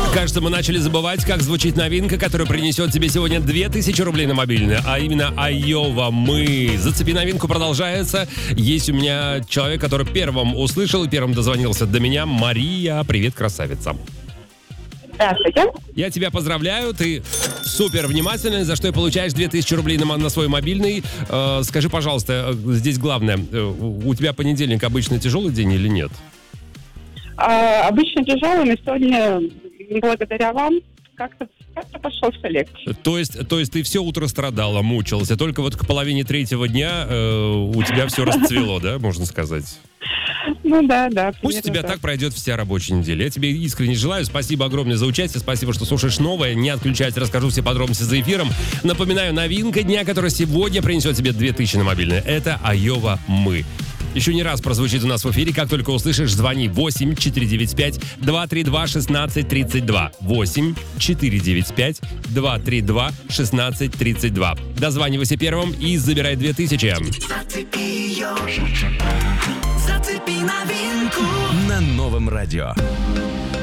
Кажется, мы начали забывать, как звучит новинка, которая принесет тебе сегодня 2000 рублей на мобильный. А именно Айова «Мы». «Зацепи новинку» продолжается. Есть у меня человек, который первым услышал и первым дозвонился до меня. Мария, привет, красавица. Здравствуйте. Я тебя поздравляю, ты супер внимательный, за что и получаешь 2000 рублей на свой мобильный. Скажи, пожалуйста, здесь главное, у тебя понедельник обычно тяжелый день или нет? Обычно тяжелый, но сегодня, благодаря вам, как-то пошел все легче. То есть ты все утро страдала, мучилась, и только вот к половине третьего дня у тебя все расцвело, да, можно сказать? Ну да. Пусть у тебя так пройдет вся рабочая неделя. Я тебе искренне желаю. Спасибо огромное за участие. Спасибо, что слушаешь новое. Не отключайся, расскажу все подробности за эфиром. Напоминаю, новинка дня, которая сегодня принесет тебе 2000 на мобильное. Это Айова «Мы». Еще не раз прозвучит у нас в эфире. Как только услышишь, звони 8-495-232-1632. 8-495-232-1632. Дозванивайся первым и забирай 2000. Зацепи новинку на новом радио.